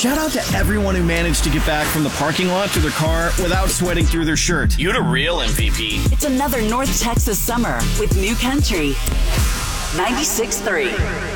Shout out to everyone who managed to get back from the parking lot to their car without sweating through their shirt. You the real MVP. It's another North Texas summer with New Country 96.3.